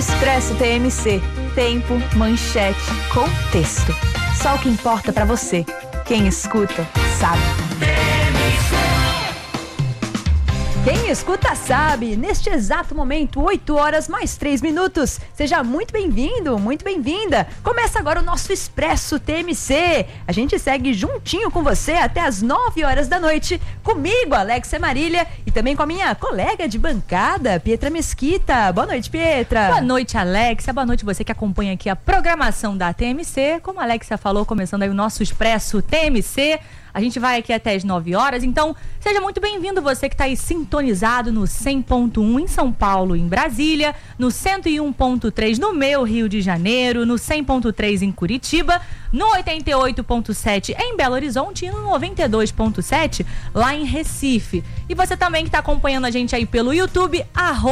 Expresso TMC. Tempo, manchete, contexto. Só o que importa pra você. Quem escuta, sabe. Quem escuta sabe, neste exato momento, 8 horas mais 3 minutos. Seja muito bem-vindo, muito bem-vinda. Começa agora o nosso Expresso TMC. A gente segue juntinho com você até as 9 horas da noite. Comigo, Alexia Marília, e também com a minha colega de bancada, Pietra Mesquita. Boa noite, Pietra. Boa noite, Alexia. Boa noite você que acompanha aqui a programação da TMC. Como a Alexia falou, começando aí o nosso Expresso TMC. A gente vai aqui até as 9 horas, então seja muito bem-vindo você que está aí sintonizado no 100.1 em São Paulo, em Brasília, no 101.3 no meu Rio de Janeiro, no 100.3 em Curitiba, no 88.7 em Belo Horizonte e no 92.7 lá em Recife. E você também que está acompanhando a gente aí pelo YouTube,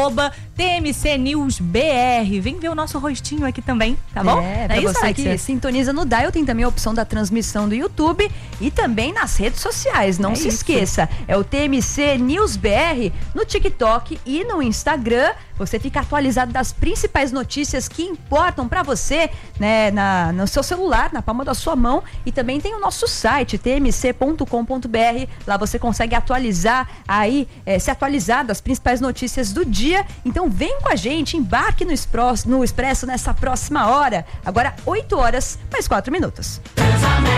@TMCNewsBR. Vem ver o nosso rostinho aqui também, tá bom? Pra você que sintoniza no Dial, tem também a opção da transmissão do YouTube e também nas redes sociais, não se esqueça, é o TMC News BR no TikTok e no Instagram. Você fica atualizado das principais notícias que importam para você, né, no seu celular, na palma da sua mão, e também tem o nosso site tmc.com.br. Lá você consegue atualizar aí, se atualizar das principais notícias do dia. Então vem com a gente, embarque no Expresso nessa próxima hora. Agora 8 horas mais 4 minutos.